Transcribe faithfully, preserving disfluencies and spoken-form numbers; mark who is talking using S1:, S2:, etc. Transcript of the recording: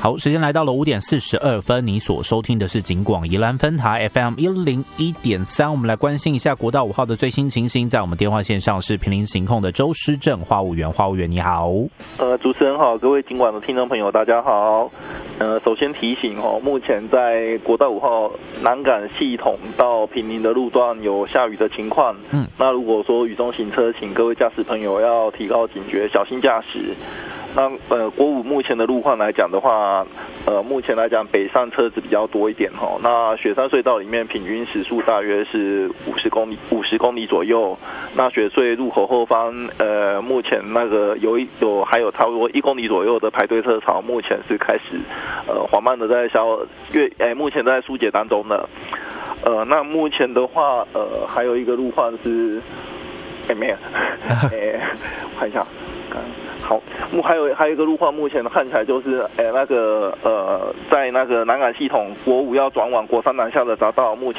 S1: 好，时间来到了五点四十二分，你所收听的是警广宜兰分台 F M 一零一点三，我们来关心一下国道五号的最新情形。在我们电话线上是坪林行控的周诗正花务员，花务员你好。
S2: 呃，主持人好，各位警广的听众朋友大家好。呃，首先提醒哦，目前在国道五号南港系统到坪林的路段有下雨的情况。嗯，那如果说雨中行车，请各位驾驶朋友要提高警觉，小心驾驶。那呃，国五目前的路况来讲的话，呃，目前来讲北上车子比较多一点哈。那雪山隧道里面平均时速大约是五十公里，五十公里左右。那雪隧入口后方，呃，目前那个有一有还有差不多一公里左右的排队车潮，目前是开始呃缓慢的在消越，哎，目前在疏解当中的。呃，那目前的话，呃，还有一个路况是，哎没有，哎，我看一下。好，目还有还有一个路况，目前看起来就是，诶，那个呃，在那个南港系统国五要转往国三南下的匝道，目前